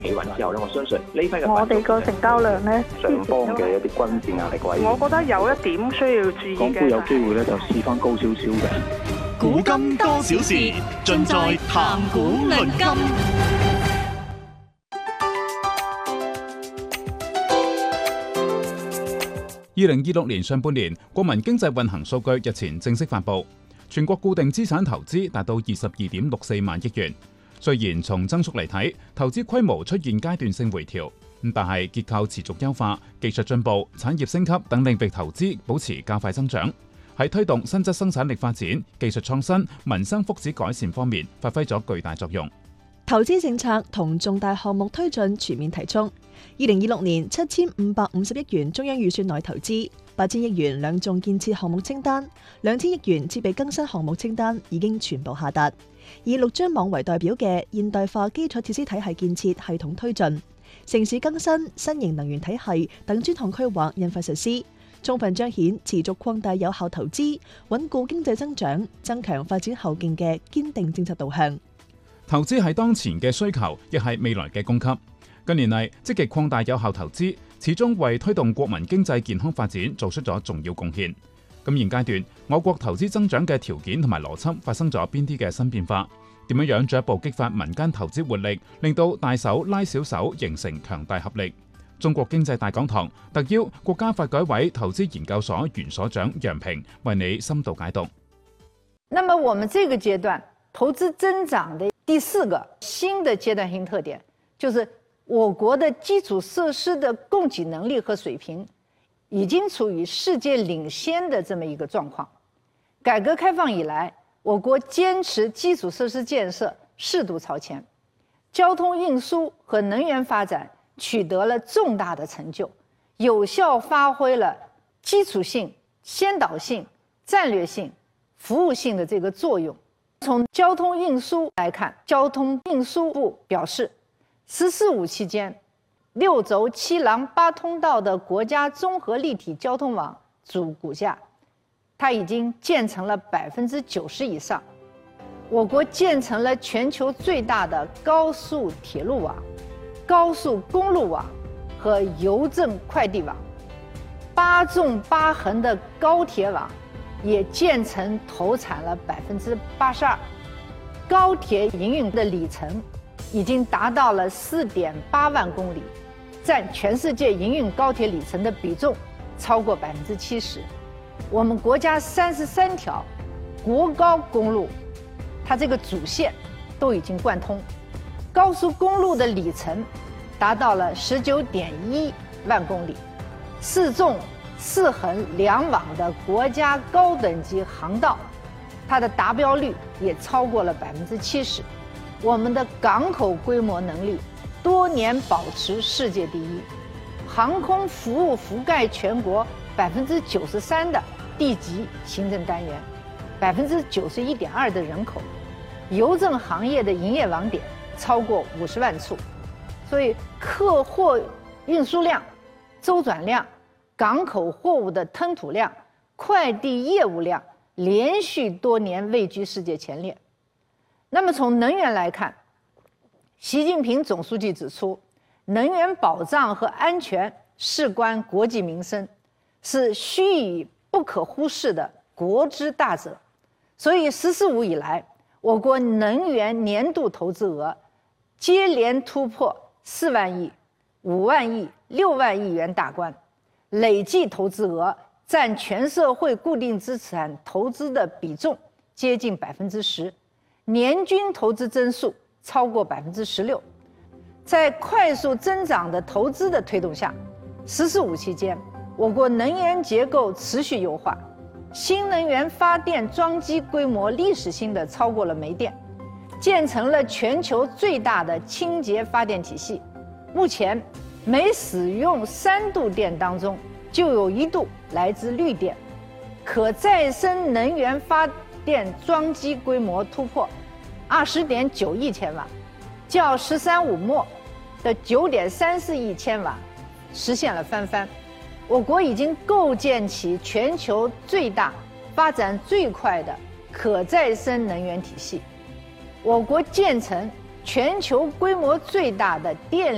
企穩之後咧，我相信呢批嘅我哋個成交量咧， 上方嘅一啲軍事壓力位， 我覺得有一點需要注意嘅。 港股有機會咧就試翻高少少嘅。 古今多少事，盡在談股論金。 2026年上半年國民經濟運行數據日前正式發布，全國固定資產投資達到22.64萬億元。雖然從增速嚟睇，投資規模出現階段性回調，但係結構持續優化、技術進步、產業升級等領域投資保持較快增長，喺推動新質生產力發展、技術創新、民生福祉改善方面發揮咗巨大作用。 投資政策同重大項目推進全面提速。2026年7550億元中央預算內投資，8000億元兩重建設項目清單，2000億元設備更新項目清單已經全部下達。以陸張網為代表嘅現代化基礎設施體系建設系統推進，城市更新、新型能源體系等專項規劃印發實施，充分彰顯持續擴大有效投資、穩固經濟增長、增強發展後勁嘅堅定政策導向。 投資係當前嘅需求，亦係未來嘅供給。近年嚟，積極擴大有效投資，始終為推動國民經濟健康發展做出咗重要貢獻。咁現階段，我國投資增長嘅條件同埋邏輯發生咗邊啲嘅新變化？點樣進一步激發民間投資活力，令到大手拉小手，形成強大合力？中國經濟大講堂特邀國家發改委投資研究所原所長楊平為你深度解讀。 那麼我們這個階段投資增長的第四個新的階段性特點，就是我國的基礎設施的供給能力和水平已經處於世界領先的這麼一個狀況。改革開放以來，我國堅持基礎設施建設適度超前，交通運輸和能源發展取得了重大的成就，有效發揮了基礎性、先導性、戰略性、服務性的這個作用。從交通運輸來看，交通運輸部表示，“十四五”期間，6軸7廊8通道的國家綜合立體交通網主骨架，它已經建成了90%以上。我國建成了全球最大的高速鐵路網、高速公路網和郵政快遞網，8縱8橫的高鐵網也建成投產了82%，高鐵營運的里程已經達到了4.8萬公里，佔全世界營運高鐵里程的比重超過70%。我們國家33條國高公路，它這個主線都已經貫通，高速公路的里程達到了19.1萬公里，4縱4橫兩網的國家高等級航道，它的達標率也超過了70%。我們的港口規模能力多年保持世界第一，航空服務覆蓋全國93%的地級行政單元，91.2%的人口，郵政行業的營業網點超過50萬處，所以客貨運輸量、周轉量、港口貨物的吞吐量、快遞業務量連續多年位居世界前列。那麼從能源來看，習近平總書記指出，能源保障和安全事關國計民生，是須臾不可忽視的國之大責。所以“十四五”以來，我國能源年度投資額接連突破4萬億、5萬億、6萬億元大關，累計投資額佔全社會固定資產投資的比重接近10%，年均投資增速超過16%。在快速增長的投資的推動下，“十四五”期間，我國能源結構持續優化，新能源發電裝機規模歷史性的超過了煤電，建成了全球最大的清潔發電體系。目前，每使用3度電當中，就有1度來自綠電，可再生能源發電裝機規模突破20.9億千瓦，較“十三五”末的9.34億千瓦實現了翻番。我國已經構建起全球最大、發展最快的可再生能源體系。我國建成全球規模最大的電